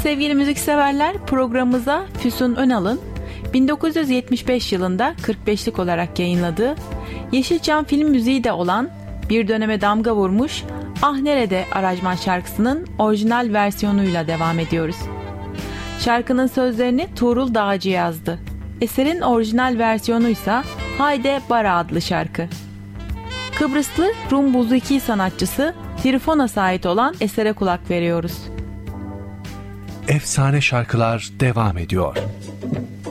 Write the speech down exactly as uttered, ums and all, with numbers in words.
Sevgili müzikseverler, programımıza Füsun Önal'ın bin dokuz yüz yetmiş beş yılında kırk beşlik olarak yayınladığı Yeşilçam film müziği de olan bir döneme damga vurmuş Ah Nerede aranjman şarkısının orijinal versiyonuyla devam ediyoruz. Şarkının sözlerini Tuğrul Dağcı yazdı. Eserin orijinal versiyonuysa Hayde Bara adlı şarkı. Kıbrıslı Rum Buziki sanatçısı Trifonas'a ait olan esere kulak veriyoruz. Efsane şarkılar devam ediyor.